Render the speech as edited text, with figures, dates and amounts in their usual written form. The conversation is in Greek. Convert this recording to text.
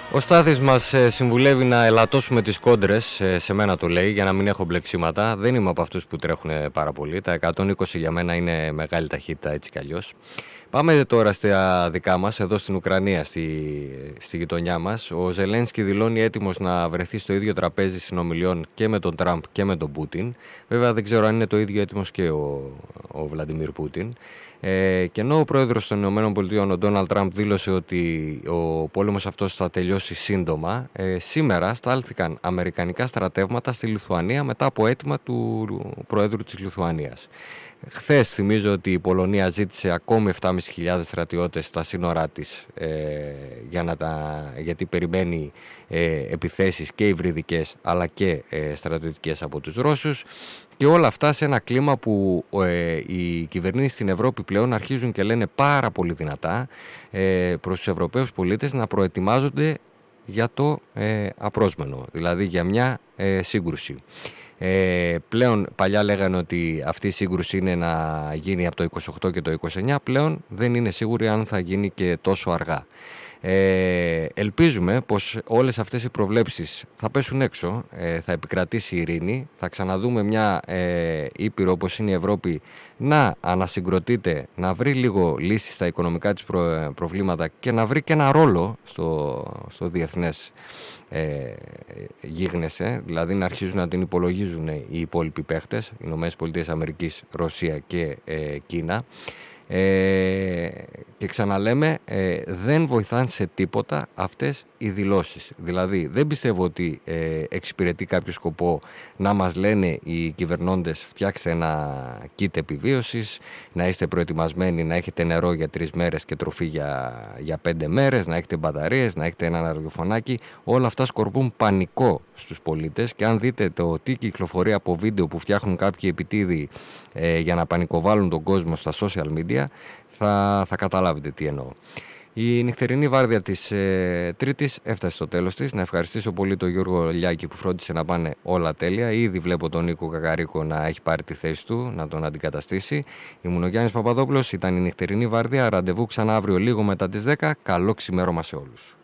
Ο Στάθης μας συμβουλεύει να ελαττώσουμε τις κόντρες, σε μένα το λέει, για να μην έχω μπλεξίματα. Δεν είμαι από αυτούς που τρέχουν πάρα πολύ. Τα 120 για μένα είναι μεγάλη ταχύτητα έτσι κι αλλιώς. Πάμε τώρα στα δικά μας, εδώ στην Ουκρανία, στη γειτονιά μας. Ο Ζελένσκι δηλώνει έτοιμος να βρεθεί στο ίδιο τραπέζι συνομιλιών και με τον Τραμπ και με τον Πούτιν. Βέβαια δεν ξέρω αν είναι το ίδιο έτοιμος και ο Βλαντιμίρ Πούτιν. Και ενώ ο πρόεδρος των ΗΠΑ, ο Ντόναλντ Τραμπ, δήλωσε ότι ο πόλεμος αυτός θα τελειώσει σύντομα, σήμερα στάλθηκαν αμερικανικά στρατεύματα στη Λιθουανία μετά από αίτημα του πρόεδρου της Λιθουανίας. Χθες θυμίζω ότι η Πολωνία ζήτησε ακόμη 7.500 στρατιώτες στα σύνορά της, γιατί περιμένει επιθέσεις και υβριδικές αλλά και στρατιωτικές από τους Ρώσους. Και όλα αυτά σε ένα κλίμα που οι κυβερνήσεις στην Ευρώπη πλέον αρχίζουν και λένε πάρα πολύ δυνατά προς τους Ευρωπαίους πολίτες να προετοιμάζονται για το απρόσμενο, δηλαδή για μια σύγκρουση. Πλέον παλιά λέγανε ότι αυτή η σύγκρουση είναι να γίνει από το 28 και το 29, πλέον δεν είναι σίγουροι αν θα γίνει και τόσο αργά. Ελπίζουμε πως όλες αυτές οι προβλέψεις θα πέσουν έξω, θα επικρατήσει η ειρήνη, θα ξαναδούμε μια ήπειρο όπως είναι η Ευρώπη να ανασυγκροτείται, να βρει λίγο λύσεις στα οικονομικά της προβλήματα και να βρει και ένα ρόλο στο διεθνές γίγνεσθε, δηλαδή να αρχίζουν να την υπολογίζουν οι υπόλοιποι παίχτες, ΗΠΑ, Ρωσία και Κίνα. Και ξαναλέμε, δεν βοηθάνε σε τίποτα αυτές οι δηλώσεις. Δηλαδή δεν πιστεύω ότι εξυπηρετεί κάποιο σκοπό να μας λένε οι κυβερνώντες φτιάξτε ένα kit επιβίωσης, να είστε προετοιμασμένοι, να έχετε νερό για 3 μέρες και τροφή για 5 μέρες, να έχετε μπαταρίες, να έχετε ένα ραδιοφωνάκι. Όλα αυτά σκορπούν πανικό στους πολίτες και αν δείτε το τι κυκλοφορεί από βίντεο που φτιάχνουν κάποιοι επιτίδιοι για να πανικοβάλουν τον κόσμο στα social media, θα καταλάβετε τι εννοώ. Η νυχτερινή βάρδια της Τρίτης έφτασε στο τέλος της. Να ευχαριστήσω πολύ τον Γιώργο Λιάκη που φρόντισε να πάνε όλα τέλεια. Ήδη βλέπω τον Νίκο Κακαρίκο να έχει πάρει τη θέση του, να τον αντικαταστήσει. Ήμουν ο Γιάννης Παπαδόπουλος, ήταν η νυχτερινή βάρδια. Ραντεβού ξανά αύριο λίγο μετά τις 10. Καλό ξημέρωμα σε όλους.